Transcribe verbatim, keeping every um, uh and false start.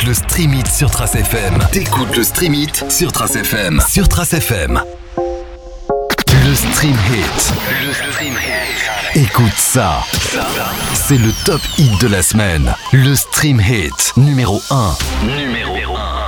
T'écoutes le Stream Hit sur Trace F M. T'écoutes le Stream Hit sur Trace F M. Sur Trace F M. Le Stream Hit. Le Stream Hit. Écoute ça. C'est le top hit de la semaine. Le Stream Hit numéro un. Numéro un.